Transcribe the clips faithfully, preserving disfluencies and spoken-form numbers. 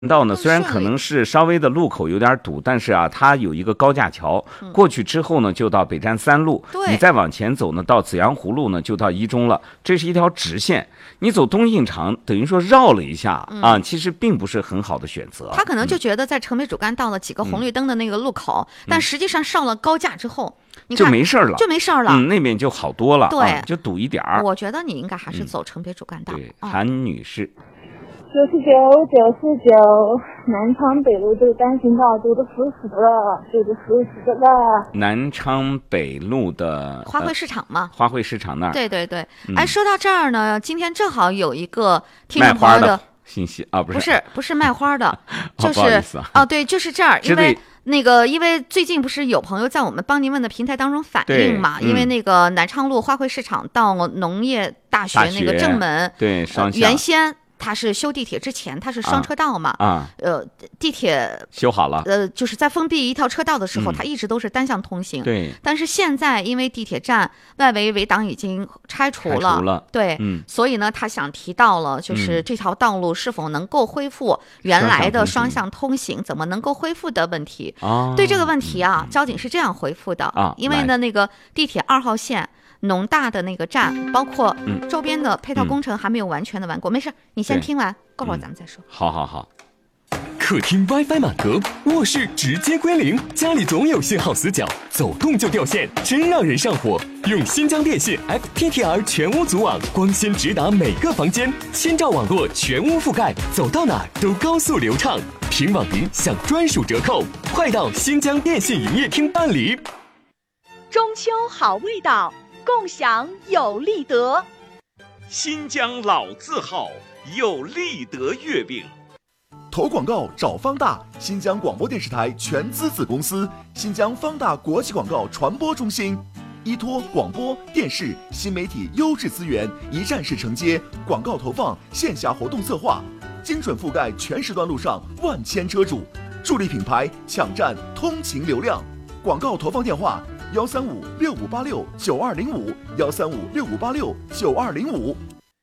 道呢，虽然可能是稍微的路口有点堵，但是啊，它有一个高架桥，过去之后呢，就到北站三路。你再往前走呢，到紫阳湖路呢，就到一中了。这是一条直线，你走东印厂，等于说绕了一下、嗯、啊，其实并不是很好的选择。 他可能就觉得在城北主干到了几个红绿灯的那个路口，嗯、但实际上上了高架之后。你就没事了， 就没事了， 嗯，那边就好多了， 对、 啊，就堵一点儿。 我觉得你应该还是走城北主干道。 嗯、对，韩女士， 九十九、九十九，南昌北路这个单行道堵得死死的了，堵得死死的了。 南昌北路的花卉市场嘛， 呃、花卉市场那儿。 对对对， 嗯、 哎，说到这儿呢，今天正好有一个听众朋友的信息啊，不是不是不是卖花的，就是哦、不好意思啊， 哦，对，就是这儿，因为。那个，因为最近不是有朋友在我们帮您问的平台当中反映嘛， 嗯、 因为那个南昌路花卉市场到农业大学那个正门， 对，双、呃、 原先它是修地铁之前，它是双车道嘛， 啊， 呃，地铁修好了， 呃，就是在封闭一条车道的时候， 嗯、 它一直都是单向通行， 对。 但是现在因为地铁站外围围挡已经拆除了， 拆除了对， 嗯， 所以呢，他想提到了，就是这条道路是否能够恢复原来的双向通行，嗯、怎么能够恢复的问题。 哦， 对这个问题啊，交警是这样回复的啊， 因为呢，那个地铁二号线。农大的那个站，包括周边的配套工程还没有完全的完工。嗯、没事，你先听完，过会儿咱们再说。 嗯、好好好。 客厅 WiFi 满格，卧室直接归零，家里总有信号死角，走动就掉线，真让人上火。用新疆电信 F T T R 全屋组网，光纤直达每个房间，千兆网络全屋覆盖，走到哪儿都高速流畅。凭网银享专属折扣，快到新疆电信营业厅办理。 中秋好味道。共享有利德， 新疆老字号有利德月饼。 投广告找方大，新疆广播电视台全资子公司，新疆方大国际广告传播中心，依托广播电视新媒体优质资源，一站式承接广告投放、线下活动策划，精准覆盖全时段路上万千车主，助力品牌抢占通勤流量。广告投放电话。幺三五六五八六九二零五，幺三五六五八六九二零五。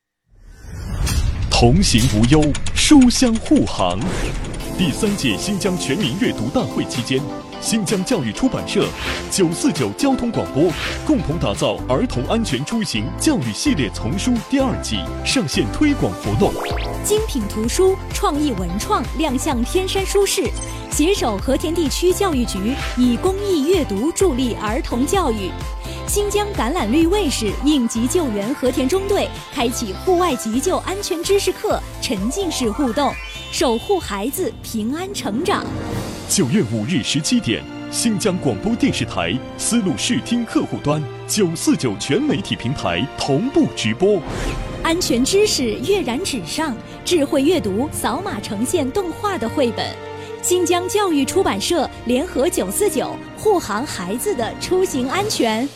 同行无忧，书香护航。第三届新疆全民阅读大会期间，新疆教育出版社、九四九交通广播共同打造儿童安全出行教育系列丛书第二季上线推广活动。 精品图书、创意文创亮相天山书市，携手和田地区教育局，以公益阅读助力儿童教育。新疆橄榄绿卫士应急救援和田中队开启户外急救安全知识课沉浸式互动，守护孩子平安成长。 九月五日十七点，新疆广播电视台丝路视听客户端九四九全媒体平台同步直播。 安全知识跃然纸上，智慧阅读扫码呈现动画的绘本。新疆教育出版社联合九四九护航孩子的出行安全。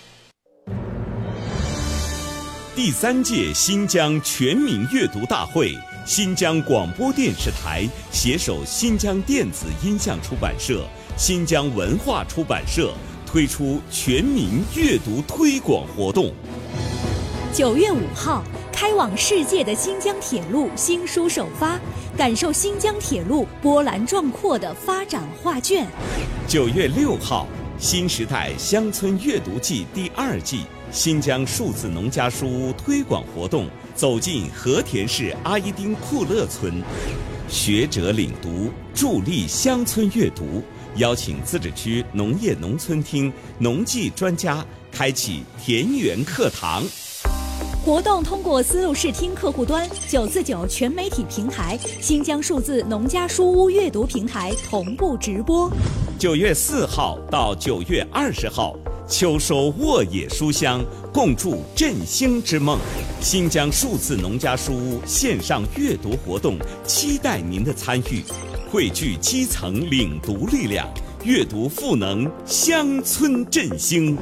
第三届新疆全民阅读大会，新疆广播电视台携手新疆电子音像出版社、新疆文化出版社推出全民阅读推广活动。 九月五号，开往世界的新疆铁路新书首发，感受新疆铁路波澜壮阔的发展画卷。 九月六号，新时代乡村阅读季第二季新疆数字农家书屋推广活动走进和田市阿依丁库勒村，学者领读，助力乡村阅读，邀请自治区农业农村厅农技专家开启田园课堂。 活动通过丝路视听客户端、九四九全媒体平台、新疆数字农家书屋阅读平台同步直播。 九月四号到九月二十号，秋收沃野书香，共筑振兴之梦。新疆数字农家书屋线上阅读活动，期待您的参与，汇聚基层领读力量，阅读赋能乡村振兴。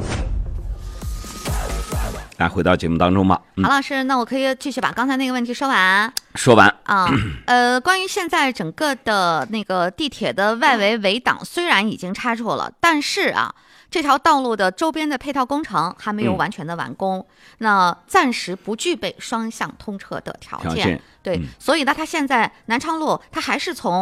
来，回到节目当中吧。 嗯、郝老师，那我可以继续把刚才那个问题说完。 说完啊，呃，关于现在整个的那个地铁的外围围挡，虽然已经拆除了，但是啊， 这条道路的周边的配套工程还没有完全的完工，嗯、那暂时不具备双向通车的条件。 条件对，嗯、所以呢，它现在南昌路它还是从